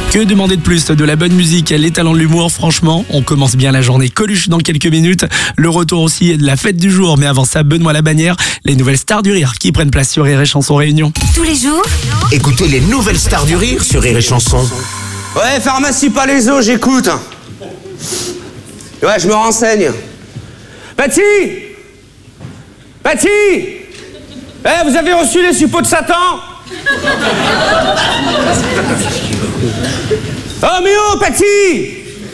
Que demander de plus? De la bonne musique, les talents de l'humour, franchement, on commence bien la journée. Coluche dans quelques minutes, le retour aussi de la fête du jour, mais avant ça, Benoît Labannière, les nouvelles stars du rire qui prennent place sur Rire et Chanson Réunion. Tous les jours, Écoutez les nouvelles stars du rire sur Rire et Chanson. Ouais, pharmacie Palaiso, j'écoute. Ouais, je me renseigne. Patty, vous avez reçu les suppôts de Satan? Oh, mais oh, Patty!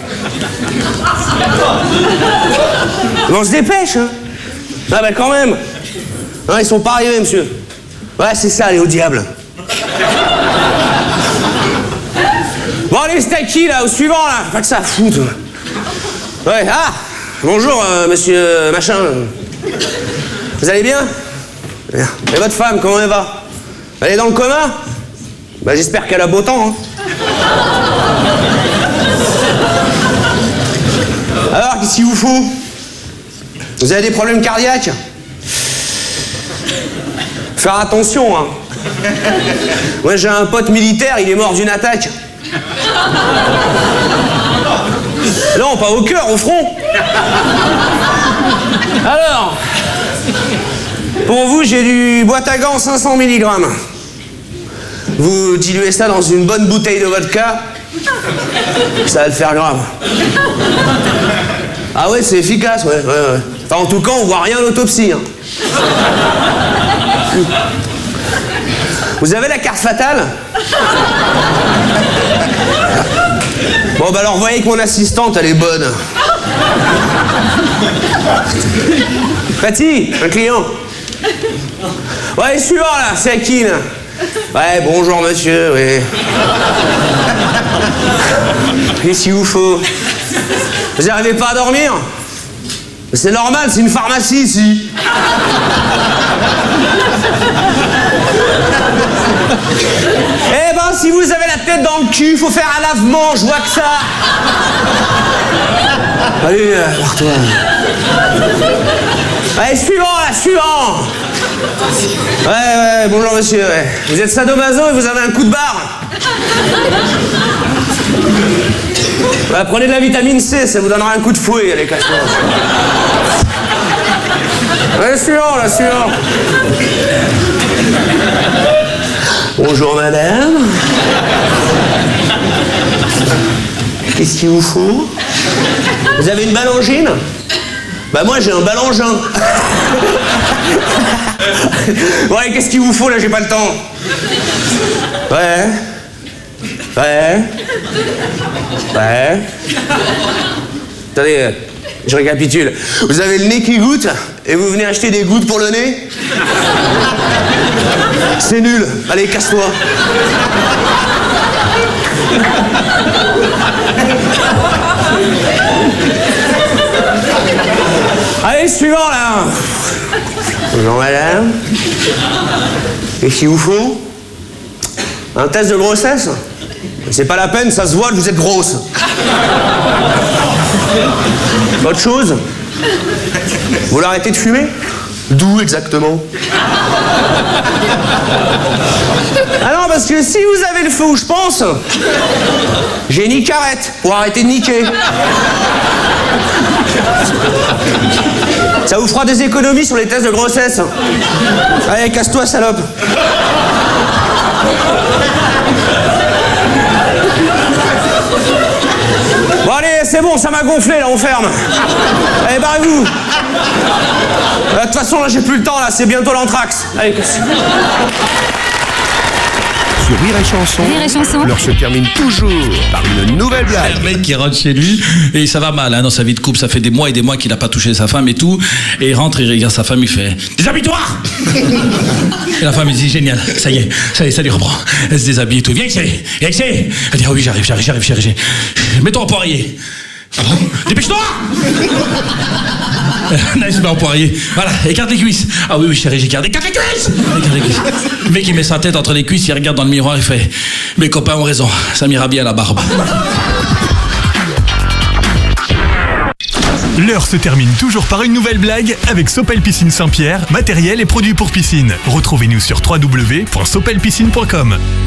On se dépêche, hein? Ah, bah quand même. Non, ils sont pas arrivés, monsieur. Ouais, c'est ça, allez, au diable. Bon, allez, c'est à qui, là? Au suivant, là? Pas que ça fout. Ouais, ah! Bonjour, monsieur machin. Vous allez bien? Bien. Et votre femme, comment elle va? Elle est dans le coma? Bah, j'espère qu'elle a beau temps, hein. Alors, qu'est-ce qu'il vous faut? Vous avez des problèmes cardiaques? Faire attention, hein. Moi, j'ai un pote militaire, il est mort d'une attaque. Non, pas au cœur, au front. Alors, pour vous, j'ai du boîte à gants 500 mg. Vous diluez ça dans une bonne bouteille de vodka, ça va le faire grave. Ah ouais, c'est efficace, ouais. Enfin, en tout cas, on voit rien à l'autopsie. Hein. Vous avez la carte fatale? Bon, bah alors, voyez que mon assistante, elle est bonne. Patty, un client. Ouais, suivant, là, c'est Akine. Ouais, bonjour, monsieur, oui. Qu'est-ce qu'il vous faut? Vous n'arrivez pas à dormir? C'est normal, c'est une pharmacie, ici. Eh ben, si vous avez la tête dans le cul, faut faire un lavement, je vois que ça. Allez, barre-toi. Allez, suivant, là, suivant. Ouais, bonjour, monsieur, ouais. Vous êtes sadomaso et vous avez un coup de barre? Bah, prenez de la vitamine C, ça vous donnera un coup de fouet, allez, casse-toi. Ouais, suivant, là, suivant. Bonjour, madame. Qu'est-ce qu'il vous faut? Vous avez une ballangine? Bah, moi, j'ai un ballangin. Ouais, qu'est-ce qu'il vous faut, là? J'ai pas le temps. Ouais. Attendez, je récapitule. Vous avez le nez qui goutte et vous venez acheter des gouttes pour le nez? C'est nul. Allez, casse-toi. Allez, suivant, là. Bonjour, madame. Qu'est-ce qu'il vous faut? Un test de grossesse? C'est pas la peine, ça se voit que vous êtes grosse. Autre chose? Vous voulez arrêter de fumer? D'où exactement? Ah non, parce que si vous avez le feu où je pense, j'ai une carrette pour arrêter de niquer. Ça vous fera des économies sur les tests de grossesse. Allez, casse-toi, salope. Bon, allez, c'est bon, ça m'a gonflé, là, on ferme. Allez, barrez-vous. De toute façon, là, j'ai plus le temps, là, c'est bientôt l'anthrax. Allez, casse. Sur Rire et Chanson, l'heure se termine toujours par une nouvelle blague. Un mec qui rentre chez lui et ça va mal hein, dans sa vie de couple, ça fait des mois et des mois qu'il n'a pas touché sa femme et tout, et il rentre, il regarde sa femme, il fait « Déshabille-toi !» Et la femme, il dit « Génial, ça y est, ça lui reprend. » Elle se déshabille et tout. « Viens, Xé, viens, Xé !» Elle dit « Oh oui, j'arrive, chérie. Mets-toi en poirier. » « Ah bon? Dépêche-toi !» Non, il se met en poirier. Voilà, écarte les cuisses. Ah oui, chérie, j'écarte les cuisses. Le mec, il met sa tête entre les cuisses, il regarde dans le miroir, il fait « Mes copains ont raison, ça m'ira bien la barbe. » L'heure se termine toujours par une nouvelle blague avec Sopel Piscine Saint-Pierre, matériel et produits pour piscine. Retrouvez-nous sur www.sopelpiscine.com.